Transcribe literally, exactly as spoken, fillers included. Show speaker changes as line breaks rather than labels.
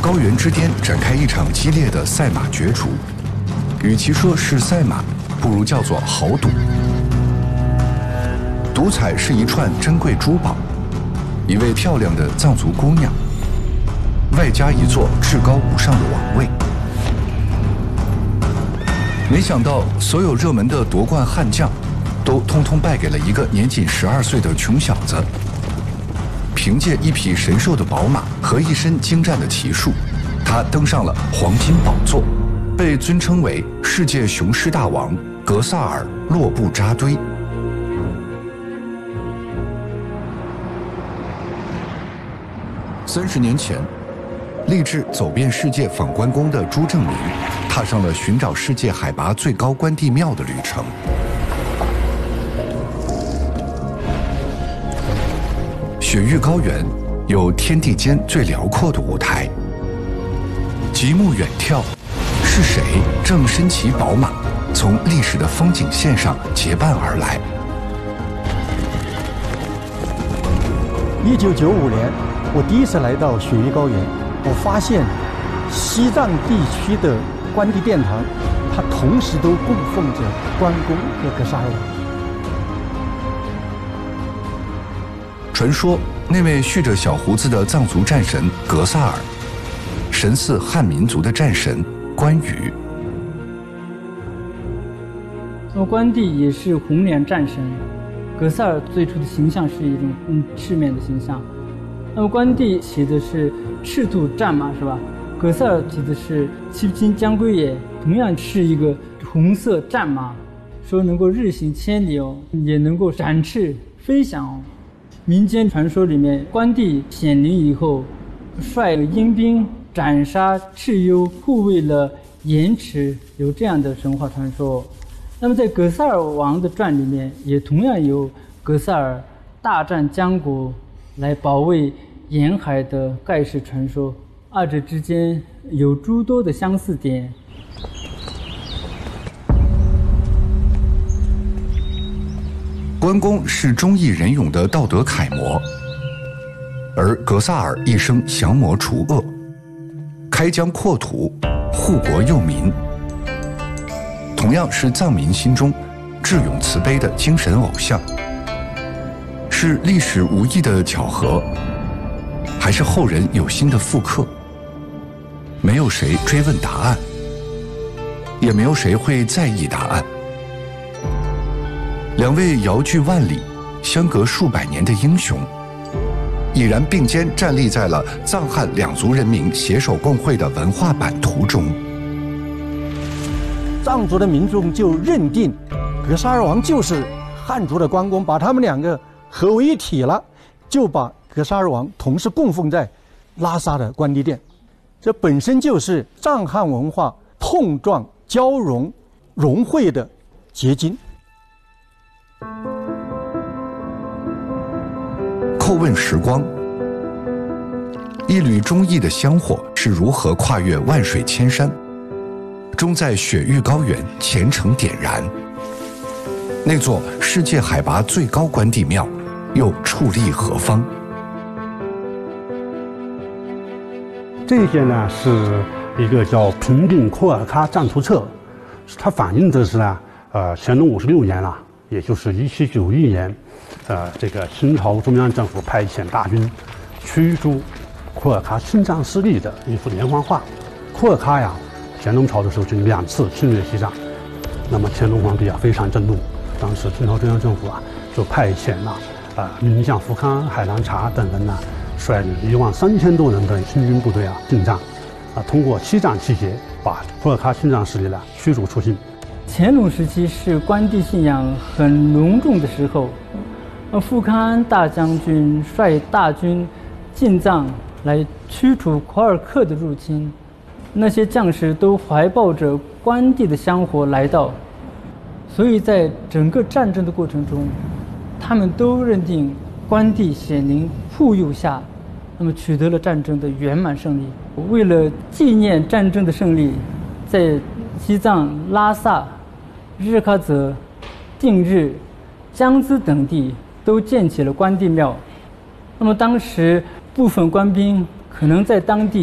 高原之巅展开一场激烈的赛马角逐，与其说是赛马，不如叫做豪赌。赌彩是一串珍贵珠宝，一位漂亮的藏族姑娘，外加一座至高无上的王位。没想到，所有热门的夺冠悍将，都通通败给了一个年仅十二岁的穷小子。凭借一匹神兽的宝马和一身精湛的骑术，他登上了黄金宝座，被尊称为世界雄狮大王格萨尔洛布扎堆。三十年前，立志走遍世界访关公的朱正明，踏上了寻找世界海拔最高关帝庙的旅程。雪域高原有天地间最辽阔的舞台。极目远眺，是谁正身骑宝马，从历史的风景线上结伴而来？
一九九五年，我第一次来到雪域高原，我发现西藏地区的关帝殿堂，它同时都供奉着关公和格萨尔王。
传说那位蓄着小胡子的藏族战神格萨尔，神似汉民族的战神关羽。
那么关帝也是红脸战神，格萨尔最初的形象是一种嗯赤面的形象。那么关帝骑的是赤兔战马是吧？格萨尔骑的是七星将归也，同样是一个红色战马，说能够日行千里哦，也能够展翅飞翔哦。民间传说里面，关帝显灵以后，率鹰兵斩杀蚩尤，护卫了盐池，有这样的神话传说。那么在格萨尔王的传里面，也同样有格萨尔大战江国来保卫沿海的盖世传说，二者之间有诸多的相似点。
关公是忠义仁勇的道德楷模，而格萨尔一生降魔除恶，开疆扩土，护国佑民，同样是藏民心中智勇慈悲的精神偶像。是历史无意的巧合，还是后人有心的复刻？没有谁追问答案，也没有谁会在意答案。两位遥距万里、相隔数百年的英雄，已然并肩站立在了藏汉两族人民携手共绘的文化版图中。
藏族的民众就认定格萨尔王就是汉族的关公，把他们两个合为一体了，就把格萨尔王同时供奉在拉萨的关帝殿。这本身就是藏汉文化碰撞、交融、融汇的结晶。
叩问时光，一缕忠义的香火是如何跨越万水千山，终在雪域高原虔诚点燃？那座世界海拔最高关帝庙又矗立何方？
这些呢是一个叫《平定库尔喀战图册》，它反映的是呢，呃，乾隆五十六年了，也就是一七九一年，呃，这个清朝中央政府派遣大军驱逐库尔喀侵占势力的一幅连环画。库尔喀呀，乾隆朝的时候就两次侵略西藏，那么乾隆皇帝啊非常震怒，当时清朝中央政府啊就派遣了啊名将福康、海南察等人呢，率领一万三千多人的清军部队啊进藏，啊通过七战七捷把库尔喀侵占势力呢驱逐出境。
乾隆时期是关帝信仰很浓重的时候，呃，富康大将军率大军进藏来驱除库尔克的入侵，那些将士都怀抱着关帝的香火来到，所以在整个战争的过程中，他们都认定关帝显灵护佑下，那么取得了战争的圆满胜利。为了纪念战争的胜利，在西藏拉萨、日喀则、定日、江孜等地都建起了关帝庙。那么当时部分官兵可能在当地